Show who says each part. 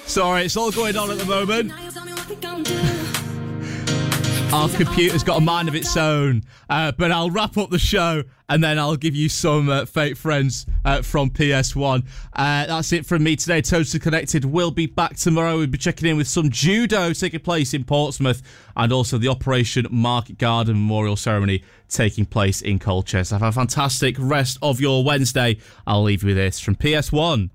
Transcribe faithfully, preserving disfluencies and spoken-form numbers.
Speaker 1: Sorry, it's all going on at the moment. Our computer's got a mind of its own. Uh, but I'll wrap up the show and then I'll give you some uh, Fake Friends uh, from P S one. Uh, that's it from me today. Totally Connected. We'll be back tomorrow. We'll be checking in with some judo taking place in Portsmouth and also the Operation Market Garden Memorial Ceremony taking place in Colchester. Have a fantastic rest of your Wednesday. I'll leave you with this from P S one.